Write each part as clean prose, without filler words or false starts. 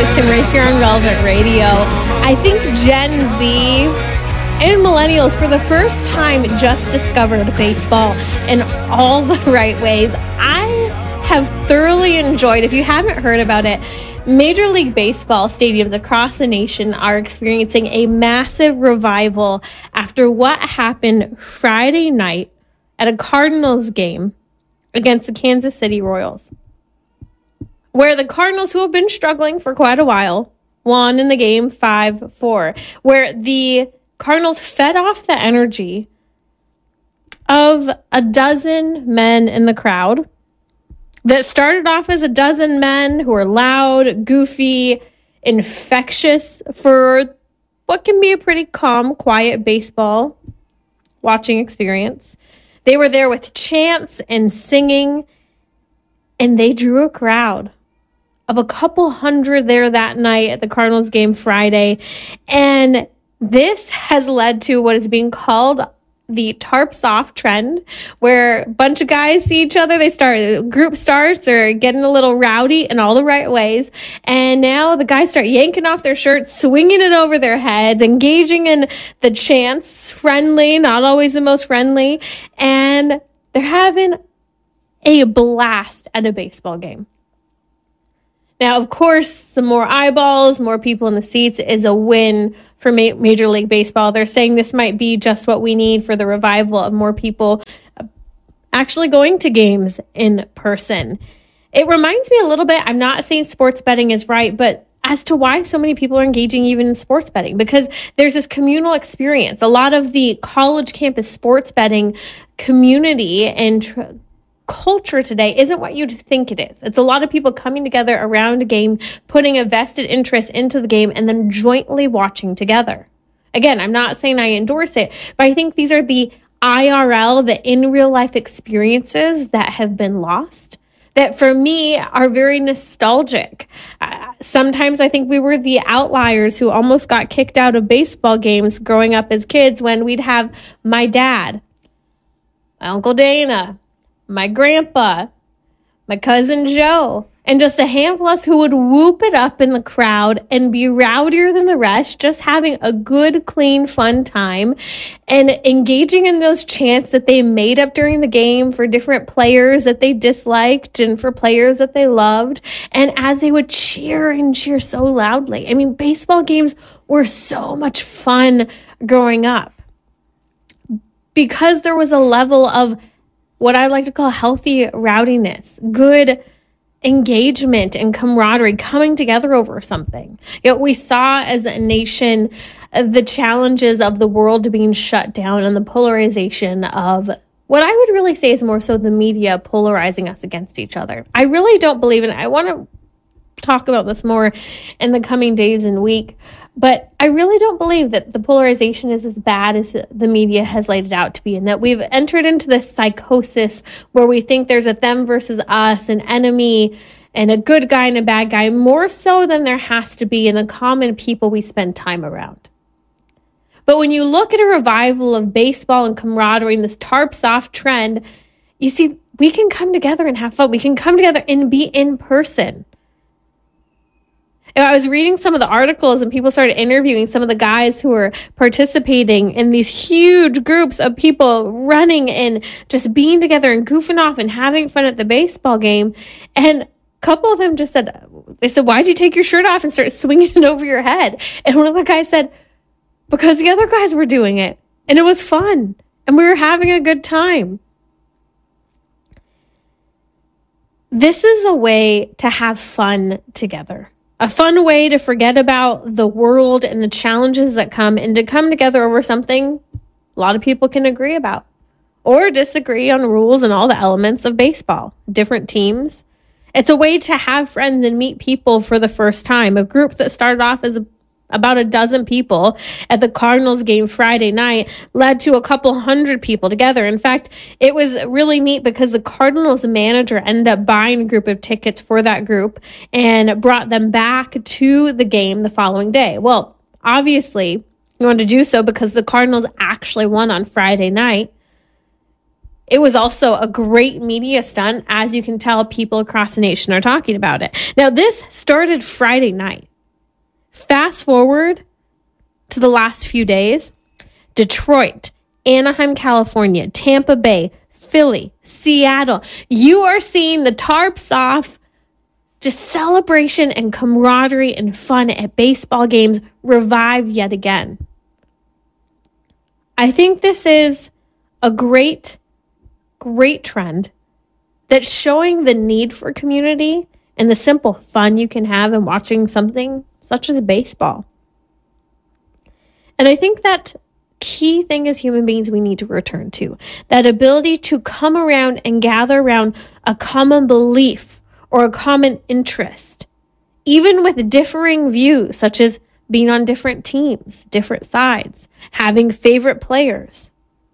with Tim right here on Relevant Radio. I think Gen Z and millennials for the first time just discovered baseball in all the right ways. I have thoroughly enjoyed, if you haven't heard about it, Major League Baseball stadiums across the nation are experiencing a massive revival after what happened Friday night at a Cardinals game against the Kansas City Royals, where the Cardinals, who have been struggling for quite a while, won in the game 5-4, where the Cardinals fed off the energy of a dozen men in the crowd that started off as a dozen men who are loud, goofy, infectious for what can be a pretty calm, quiet baseball watching experience. They were there with chants and singing, and they drew a crowd of a couple hundred there that night at the Cardinals game Friday. And this has led to what is being called the tarps off trend, where a bunch of guys see each other, group starts or getting a little rowdy in all the right ways. And now the guys start yanking off their shirts, swinging it over their heads, engaging in the chants, friendly, not always the most friendly. And they're having a blast at a baseball game. Now, of course, some more eyeballs, more people in the seats is a win for Major League Baseball. They're saying this might be just what we need for the revival of more people actually going to games in person. It reminds me a little bit, I'm not saying sports betting is right, but as to why so many people are engaging even in sports betting, because there's this communal experience. A lot of the college campus sports betting community and culture today isn't what you'd think it is. It's a lot of people coming together around a game, putting a vested interest into the game, and then jointly watching together. Again, I'm not saying I endorse it, but I think these are the IRL, the in real life experiences that have been lost, that for me are very nostalgic. Sometimes I think we were the outliers who almost got kicked out of baseball games growing up as kids, when we'd have my dad, my Uncle Dana, my grandpa, my cousin Joe, and just a handful of us who would whoop it up in the crowd and be rowdier than the rest, just having a good, clean, fun time and engaging in those chants that they made up during the game for different players that they disliked and for players that they loved. And as they would cheer and cheer so loudly. I mean, baseball games were so much fun growing up because there was a level of what I like to call healthy rowdiness, good engagement and camaraderie, coming together over something. We saw as a nation the challenges of the world being shut down and the polarization of what I would really say is more so the media polarizing us against each other. I really don't believe in it. I want to talk about this more in the coming days and week, but I really don't believe that the polarization is as bad as the media has laid it out to be, and that we've entered into this psychosis where we think there's a them versus us, an enemy, and a good guy and a bad guy, more so than there has to be in the common people we spend time around. But when you look at a revival of baseball and camaraderie and this tarps off trend, you see we can come together and have fun. We can come together and be in person. I was reading some of the articles and people started interviewing some of the guys who were participating in these huge groups of people running and just being together and goofing off and having fun at the baseball game. And a couple of them just said, why'd you take your shirt off and start swinging it over your head? And one of the guys said, because the other guys were doing it and it was fun and we were having a good time. This is a way to have fun together. A fun way to forget about the world and the challenges that come and to come together over something a lot of people can agree about or disagree on rules and all the elements of baseball, different teams. It's a way to have friends and meet people for the first time. A group that started off as about a dozen people at the Cardinals game Friday night led to a couple hundred people together. In fact, it was really neat because the Cardinals manager ended up buying a group of tickets for that group and brought them back to the game the following day. Well, obviously, you wanted to do so because the Cardinals actually won on Friday night. It was also a great media stunt. As you can tell, people across the nation are talking about it. Now, this started Friday night. Fast forward to the last few days, Detroit, Anaheim, California, Tampa Bay, Philly, Seattle. You are seeing the tarps off, just celebration and camaraderie and fun at baseball games revive yet again. I think this is a great trend that's showing the need for community and the simple fun you can have in watching something such as baseball. And I think that key thing as human beings we need to return to, that ability to come around and gather around a common belief or a common interest, even with differing views, such as being on different teams, different sides, having favorite players.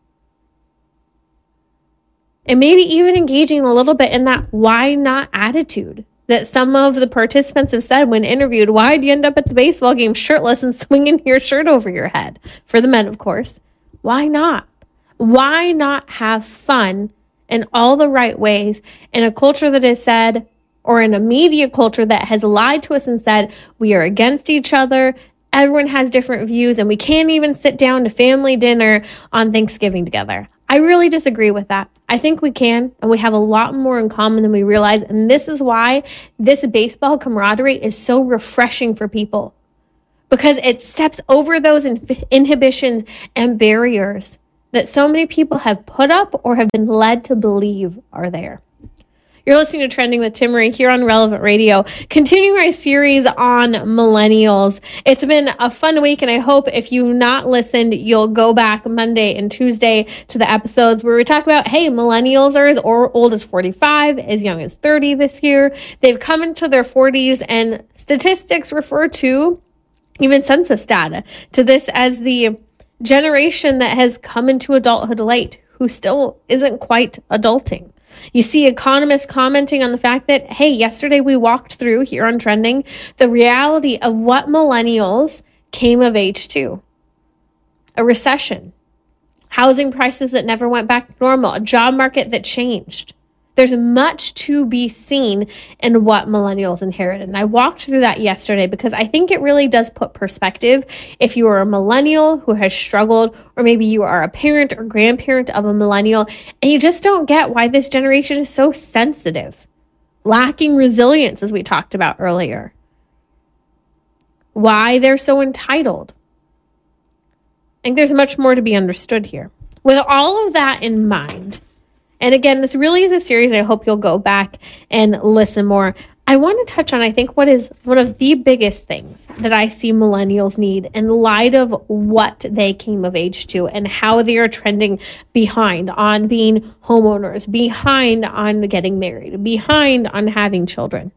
And maybe even engaging a little bit in that why not attitude that some of the participants have said when interviewed. Why'd you end up at the baseball game shirtless and swinging your shirt over your head? For the men, of course. Why not? Why not have fun in all the right ways in a culture that has said, or in a media culture that has lied to us and said, we are against each other, everyone has different views, and we can't even sit down to family dinner on Thanksgiving together. I really disagree with that. I think we can, and we have a lot more in common than we realize. And this is why this baseball camaraderie is so refreshing for people, because it steps over those inhibitions and barriers that so many people have put up or have been led to believe are there. You're listening to Trending with Timmerie here on Relevant Radio, continuing our series on millennials. It's been a fun week, and I hope if you've not listened, you'll go back Monday and Tuesday to the episodes where we talk about, hey, millennials are as old as 45, as young as 30 this year. They've come into their 40s, and statistics refer to, even census data, to this as the generation that has come into adulthood late, who still isn't quite adulting. You see economists commenting on the fact that, hey, yesterday we walked through here on Trending the reality of what millennials came of age to. A recession, housing prices that never went back to normal, a job market that changed. There's much to be seen in what millennials inherited. And I walked through that yesterday because I think it really does put perspective. If you are a millennial who has struggled, or maybe you are a parent or grandparent of a millennial, and you just don't get why this generation is so sensitive, lacking resilience, as we talked about earlier, why they're so entitled. I think there's much more to be understood here. With all of that in mind, and again, this really is a series, and I hope you'll go back and listen more. I want to touch on, I think, what is one of the biggest things that I see millennials need in light of what they came of age to and how they are trending behind on being homeowners, behind on getting married, behind on having children.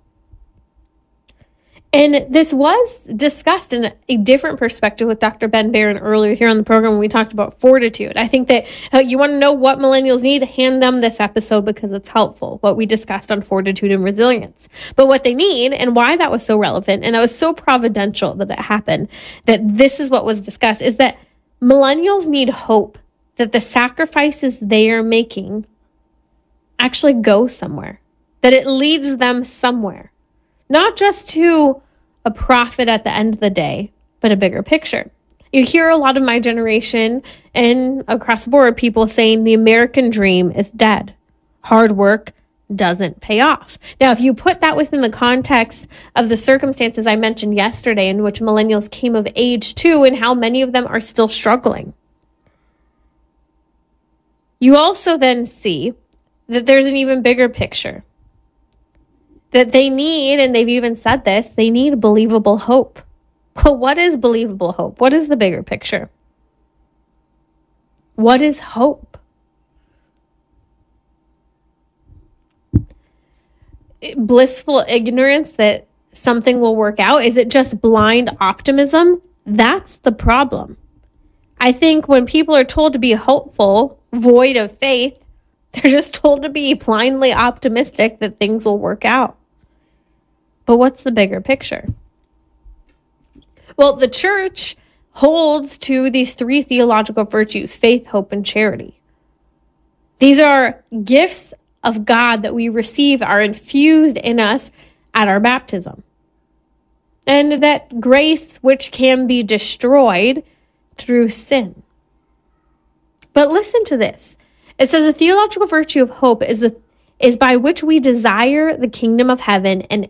And this was discussed in a different perspective with Dr. Ben Barron earlier here on the program when we talked about fortitude. I think that you want to know what millennials need, hand them this episode because it's helpful, what we discussed on fortitude and resilience. But what they need and why that was so relevant, and it was so providential that it happened, that this is what was discussed, is that millennials need hope that the sacrifices they are making actually go somewhere, that it leads them somewhere. Not just to a profit at the end of the day, but a bigger picture. You hear a lot of my generation and across the board people saying the American dream is dead. Hard work doesn't pay off. Now, if you put that within the context of the circumstances I mentioned yesterday in which millennials came of age to and how many of them are still struggling, you also then see that there's an even bigger picture. That they need, and they've even said this, they need believable hope. Well, what is believable hope? What is the bigger picture? What is hope? Blissful ignorance that something will work out? Is it just blind optimism? That's the problem. I think when people are told to be hopeful, void of faith, they're just told to be blindly optimistic that things will work out. But what's the bigger picture? Well, the church holds to these three theological virtues: faith, hope, and charity. These are gifts of God that we receive, are infused in us at our baptism. and that grace which can be destroyed through sin. But listen to this. It says the theological virtue of hope is by which we desire the kingdom of heaven and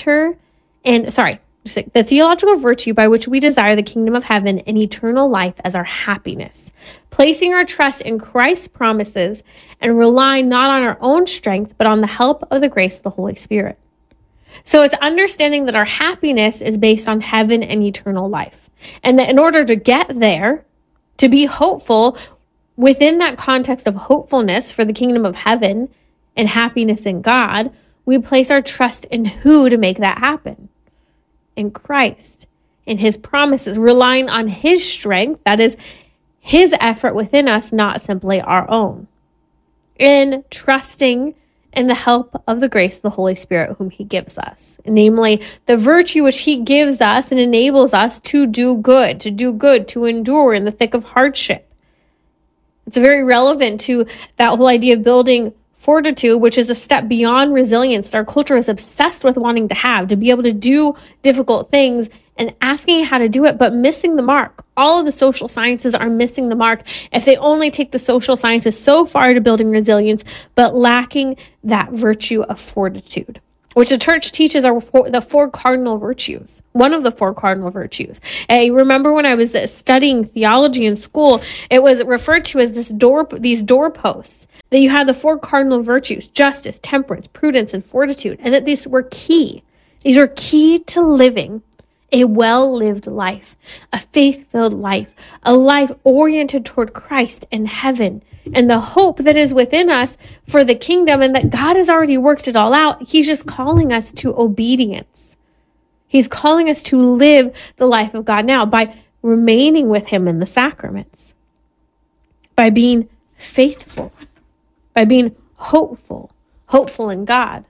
the theological virtue by which we desire the kingdom of heaven and eternal life as our happiness, placing our trust in Christ's promises and relying not on our own strength, but on the help of the grace of the Holy Spirit. So it's understanding that our happiness is based on heaven and eternal life. And that in order to get there, to be hopeful within that context of hopefulness for the kingdom of heaven and happiness in God, we place our trust in who to make that happen? In Christ, in his promises, relying on his strength, that is his effort within us, not simply our own. In trusting in the help of the grace of the Holy Spirit whom he gives us, namely the virtue which he gives us and enables us to do good, to endure in the thick of hardship. It's very relevant to that whole idea of building fortitude, which is a step beyond resilience that our culture is obsessed with wanting to be able to do difficult things and asking how to do it, but missing the mark. All of the social sciences are missing the mark if they only take the social sciences so far to building resilience, but lacking that virtue of fortitude, which the church teaches are the four cardinal virtues, one of the four cardinal virtues. I remember when I was studying theology in school, it was referred to as these doorposts, that you had the four cardinal virtues: justice, temperance, prudence, and fortitude, and that these were key. These were key to living a well-lived life, a faith-filled life, a life oriented toward Christ and heaven, and the hope that is within us for the kingdom, and that God has already worked it all out. He's just calling us to obedience. He's calling us to live the life of God now by remaining with him in the sacraments, by being faithful, by being hopeful in God.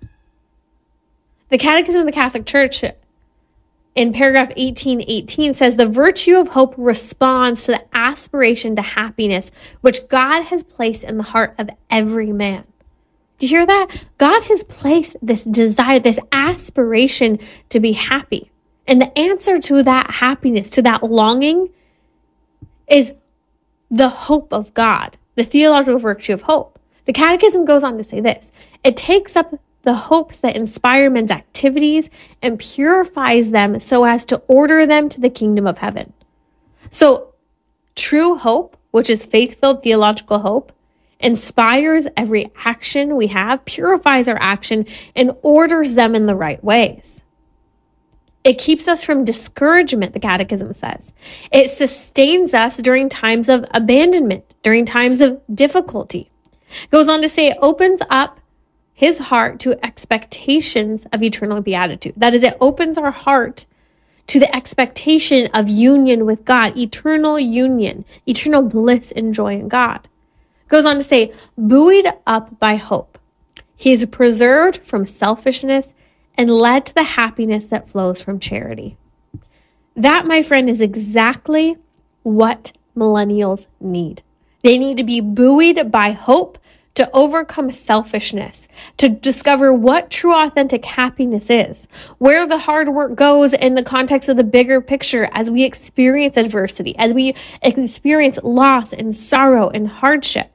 The Catechism of the Catholic Church in paragraph 1818 says the virtue of hope responds to the aspiration to happiness which God has placed in the heart of every man. Do you hear that? God has placed this desire, this aspiration to be happy. And the answer to that happiness, to that longing, is the hope of God, the theological virtue of hope. The Catechism goes on to say this: it takes up the hopes that inspire men's activities and purifies them so as to order them to the kingdom of heaven. So true hope, which is faith-filled theological hope, inspires every action we have, purifies our action, and orders them in the right ways. It keeps us from discouragement, the Catechism says. It sustains us during times of abandonment, during times of difficulty. It goes on to say it opens up his heart to expectations of eternal beatitude. That is, it opens our heart to the expectation of union with God, eternal union, eternal bliss and joy in God. It goes on to say, buoyed up by hope, he is preserved from selfishness and led to the happiness that flows from charity. That, my friend, is exactly what millennials need. They need to be buoyed by hope to overcome selfishness, to discover what true authentic happiness is, where the hard work goes in the context of the bigger picture as we experience adversity, as we experience loss and sorrow and hardship.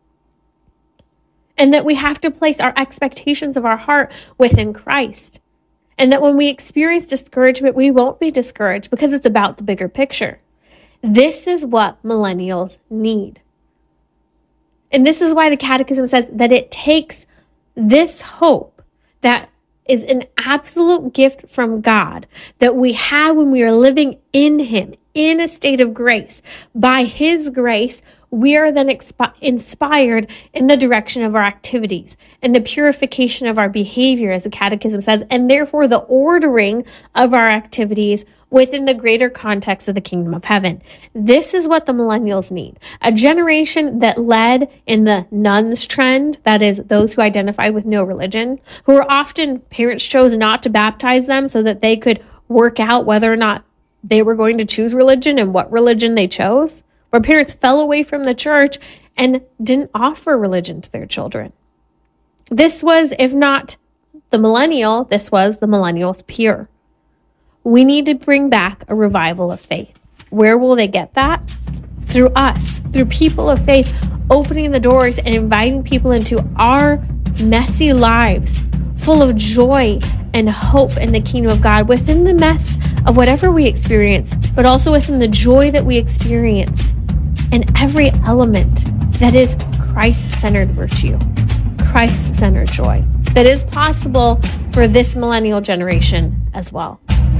And that we have to place our expectations of our heart within Christ. And that when we experience discouragement, we won't be discouraged because it's about the bigger picture. This is what millennials need. And this is why the Catechism says that it takes this hope that is an absolute gift from God that we have when we are living in him, in a state of grace. By his grace, we are then inspired in the direction of our activities and the purification of our behavior, as the Catechism says, and therefore the ordering of our activities within the greater context of the kingdom of heaven. This is what the millennials need. A generation that led in the nuns trend, that is, those who identified with no religion, who were often, parents chose not to baptize them so that they could work out whether or not they were going to choose religion and what religion they chose, where parents fell away from the church and didn't offer religion to their children. This was, if not the millennial, this was the millennial's peer. We need to bring back a revival of faith. Where will they get that? Through us, through people of faith, opening the doors and inviting people into our messy lives, full of joy and hope in the kingdom of God, within the mess of whatever we experience, but also within the joy that we experience in every element that is Christ-centered virtue, Christ-centered joy, that is possible for this millennial generation as well.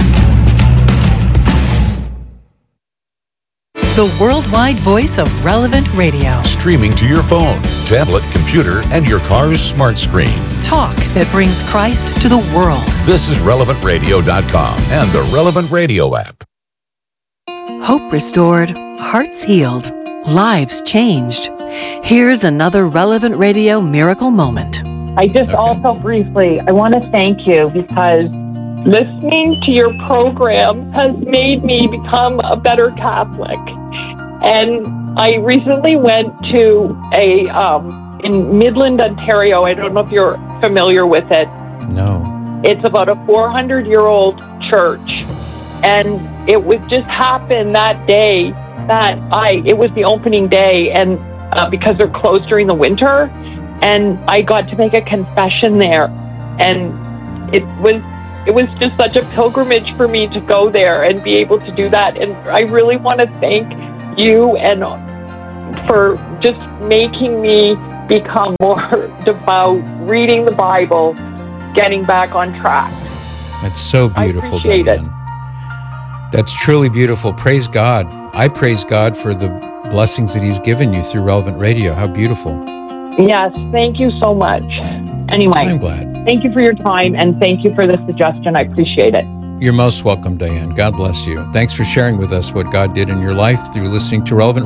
The worldwide voice of Relevant Radio. Streaming to your phone, tablet, computer, and your car's smart screen. Talk that brings Christ to the world. This is RelevantRadio.com and the Relevant Radio app. Hope restored, hearts healed, lives changed. Here's another Relevant Radio miracle moment. I just also briefly, I want to thank you because listening to your program has made me become a better Catholic. And I recently went to in Midland, Ontario. I don't know if you're familiar with it. No. It's about a 400-year-old church. And it would just happen that day that it was the opening day, and because they're closed during the winter, and I got to make a confession there. And it was just such a pilgrimage for me to go there and be able to do that. And I really want to thank you and for just making me become more devout, reading the Bible, getting back on track. That's so beautiful, I appreciate Diane. That's truly beautiful. Praise God. I praise God for the blessings that He's given you through Relevant Radio. How beautiful. Yes, thank you so much. Anyway, I'm glad. Thank you for your time, and thank you for the suggestion. I appreciate it. You're most welcome, Diane. God bless you. Thanks for sharing with us what God did in your life through listening to Relevant